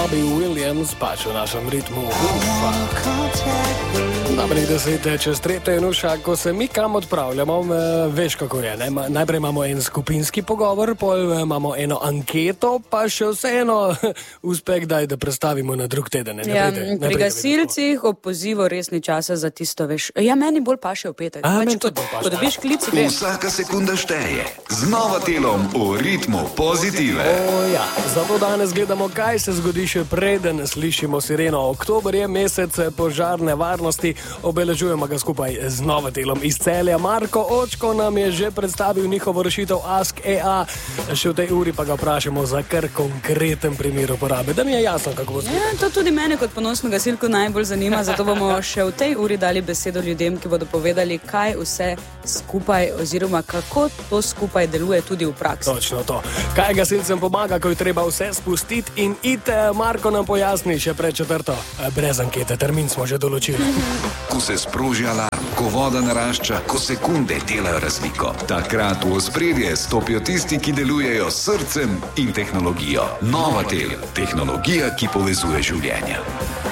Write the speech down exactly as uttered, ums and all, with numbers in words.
Robbie Williams, pač v našem ritmu. Dobrih deset čez tretje in uša, ko se mi kam odpravljamo, veš kako je, ne? Najprej imamo en skupinski pogovor, pol imamo eno anketo, pa še vseeno uspe kdaj, da predstavimo na drug teden. Ne? Ja, Najprej, pri gasilcih ob pozivu res ni časa za tisto, veš. Ja, meni bolj paše v petek. A, Pač, meni tudi ko- bolj paše. Ko dobiš klic, veš. Vsaka sekunda šteje. Z Novatelom v ritmu pozitive. O, ja. Zato danes gledamo, kaj se zgodi še preden slišimo sireno. Oktober je mesec požarne varnosti, obeležujemo ga skupaj z Novatelom iz Celja. Marko Očko nam je že predstavil njihovo rešitev Ask E A. Še v tej uri pa ga vprašamo za kar konkreten primer uporabe. Da mi je jasno, kako bo Ja, to tudi mene kot ponosno gasilko najbolj zanima, zato bomo še v tej uri dali besedo ljudem, ki bodo povedali, kaj vse skupaj oziroma kako to skupaj deluje tudi v praksi. Točno to. Kaj gasilcem pomaga, ko je treba vse spustiti in ite, Marko nam pojasni še pred četrto. Brez ankete, termin smo že določili. Ko se sproži alarm, ko voda narašča, ko sekunde delajo razliko. Takrat v ospredje stopijo tisti, ki delujejo s srcem in tehnologijo. Novatel, tehnologija, ki povezuje življenja.